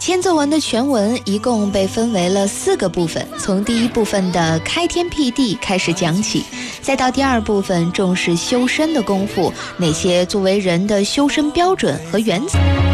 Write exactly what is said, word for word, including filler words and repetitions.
千字文的全文一共被分为了四个部分，从第一部分的开天辟地开始讲起，再到第二部分重视修身的功夫，那些作为人的修身标准和原则。